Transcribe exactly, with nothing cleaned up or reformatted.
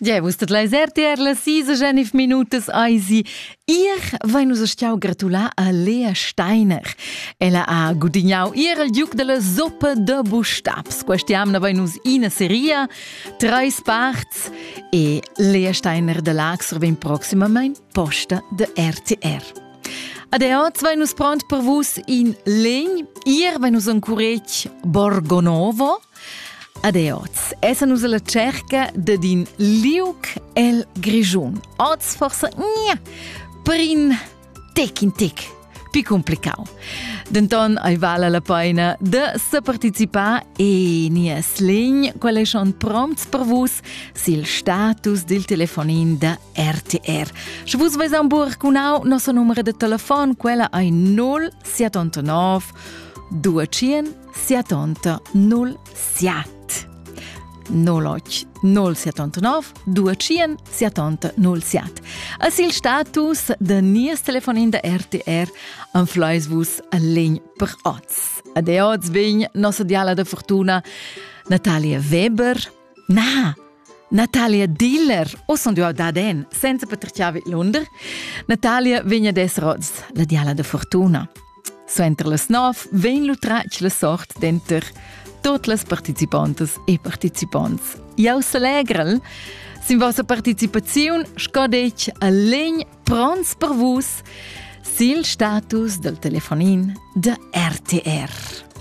Ja, wustet leis R T R la sisa genif minutas aisi. Ir vai nus stiau gratular a Lea Steiner. Ella ha gudignau ir al giuc de la zoppa de bustabs. Questiamna vai nus ina seria, treis parts e Lea Steiner de l'Axer vem proximament posta de R T R. Adeoz vai nus pront per vus in legn. Ir vai nus ancuretg Borgonovo. Adeoz, essa nus alla cerca de din liug el grigiun. Oz forse nia, per in tec in tec, pi complicau. Denton ai vala la pena de se participar e nia slegn, qual è schon prompts per vus sil status del telefonin de R T R. Se vus vais an burcunau nostra numero de telefon, quella ai null settantanove duecentosettanta null sette. null otto null settantanove duecentosettanta null sette. A sil status de nies telefonin de R T R an fleis vus a legn per oz. Adeoz vegn nossa diala de fortuna Natalia Weber. Na, Natalia Diller. O son du da den, senza patriciavi lunder. Natalia vegn ades roz la diala de fortuna. So enter las nov vegn lutrac la sort denter tutte le participantes e participants. Jau s'alegrel, sin vostra participazione scodec a legn prons per vus sil status del telefonin de R T R.